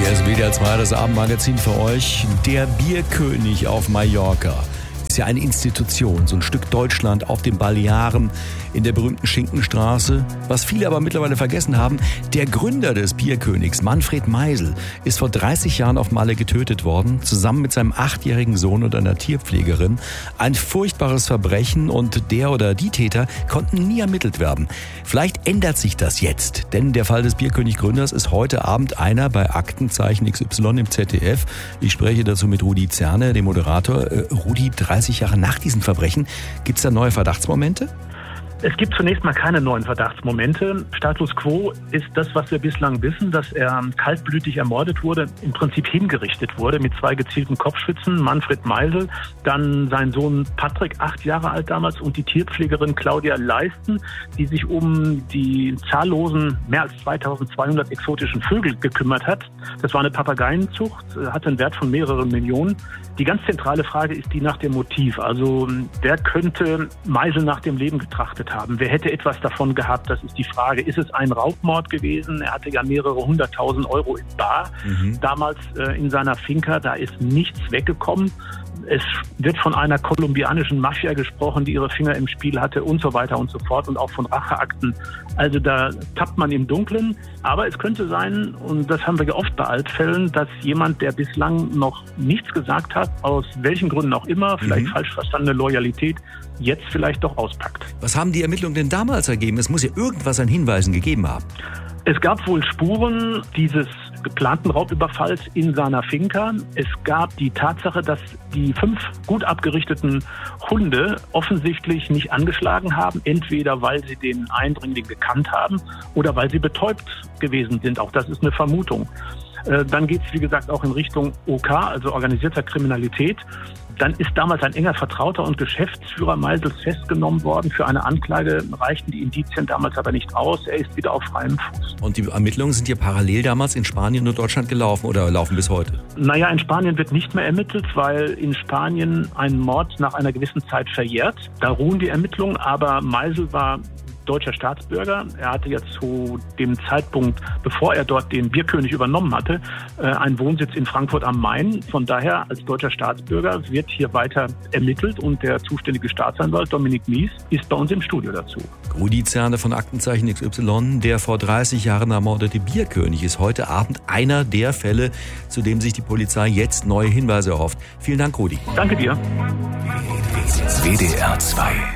Hier ist WDR 2, das Abendmagazin für euch. Der Bierkönig auf Mallorca. Ist ja eine Institution, so ein Stück Deutschland auf den Balearen in der berühmten Schinkenstraße. Was viele aber mittlerweile vergessen haben, der Gründer des Bierkönigs, Manfred Meisel, ist vor 30 Jahren auf Malle getötet worden, zusammen mit seinem 8-jährigen Sohn und einer Tierpflegerin. Ein furchtbares Verbrechen und der oder die Täter konnten nie ermittelt werden. Vielleicht ändert sich das jetzt, denn der Fall des Bierkönig-Gründers ist heute Abend einer bei Aktenzeichen XY im ZDF. Ich spreche dazu mit Rudi Zerne, dem Moderator. Rudi, 30 Jahre nach diesem Verbrechen, gibt es da neue Verdachtsmomente? Es gibt zunächst mal keine neuen Verdachtsmomente. Status quo ist das, was wir bislang wissen, dass er kaltblütig ermordet wurde, im Prinzip hingerichtet wurde mit 2 gezielten Kopfschützen. Manfred Meisel, dann sein Sohn Patrick, 8 Jahre alt damals, und die Tierpflegerin Claudia Leisten, die sich um die zahllosen, mehr als 2200 exotischen Vögel gekümmert hat. Das war eine Papageienzucht, hatte einen Wert von mehreren Millionen. Die ganz zentrale Frage ist die nach dem Motiv. Also wer könnte Meisel nach dem Leben getrachtet haben? Wer hätte etwas davon gehabt? Das ist die Frage. Ist es ein Raubmord gewesen? Er hatte ja mehrere 100.000 Euro in bar damals in seiner Finca. Da ist nichts weggekommen. Es wird von einer kolumbianischen Mafia gesprochen, die ihre Finger im Spiel hatte und so weiter und so fort, und auch von Racheakten. Also da tappt man im Dunkeln. Aber es könnte sein, und das haben wir ja oft bei Altfällen, dass jemand, der bislang noch nichts gesagt hat, aus welchen Gründen auch immer, vielleicht falsch verstandene Loyalität, jetzt vielleicht doch auspackt. Was haben die Ermittlungen denn damals ergeben? Es muss ja irgendwas an Hinweisen gegeben haben. Es gab wohl Spuren dieses geplanten Raubüberfalls in seiner Finca. Es gab die Tatsache, dass die 5 gut abgerichteten Hunde offensichtlich nicht angeschlagen haben, entweder weil sie den Eindringling gekannt haben oder weil sie betäubt gewesen sind. Auch das ist eine Vermutung. Dann geht es, wie gesagt, auch in Richtung OK, also organisierter Kriminalität. Dann ist damals ein enger Vertrauter und Geschäftsführer Meisels festgenommen worden. Für eine Anklage reichten die Indizien damals aber nicht aus. Er ist wieder auf freiem Fuß. Und die Ermittlungen sind ja parallel damals in Spanien und Deutschland gelaufen oder laufen bis heute? Naja, in Spanien wird nicht mehr ermittelt, weil in Spanien ein Mord nach einer gewissen Zeit verjährt. Da ruhen die Ermittlungen, aber Meisel war deutscher Staatsbürger. Er hatte ja zu dem Zeitpunkt, bevor er dort den Bierkönig übernommen hatte, einen Wohnsitz in Frankfurt am Main. Von daher, als deutscher Staatsbürger wird hier weiter ermittelt, und der zuständige Staatsanwalt Dominik Mies ist bei uns im Studio dazu. Rudi Zerne von Aktenzeichen XY, der vor 30 Jahren ermordete Bierkönig, ist heute Abend einer der Fälle, zu dem sich die Polizei jetzt neue Hinweise erhofft. Vielen Dank, Rudi. Danke dir. WDR 2